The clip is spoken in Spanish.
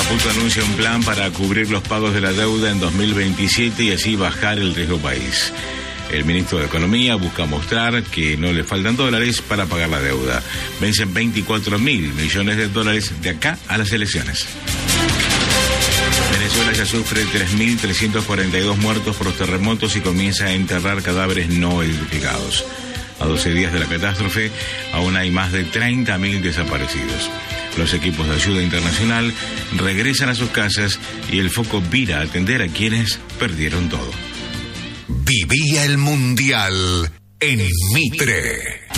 Maputo anuncia un plan para cubrir los pagos de la deuda en 2027 y así bajar el riesgo país. El ministro de Economía busca mostrar que no le faltan dólares para pagar la deuda. Vencen 24.000 millones de dólares de acá a las elecciones. Venezuela ya sufre 3.342 muertos por los terremotos y comienza a enterrar cadáveres no identificados. A 12 días de la catástrofe, aún hay más de 30.000 desaparecidos. Los equipos de ayuda internacional regresan a sus casas y el foco vira a atender a quienes perdieron todo. Vivía el Mundial en Mitre.